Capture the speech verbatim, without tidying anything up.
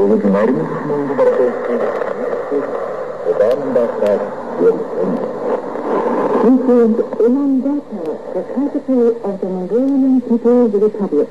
This is Ulan Data, the capital of the Mongolian People's Republic.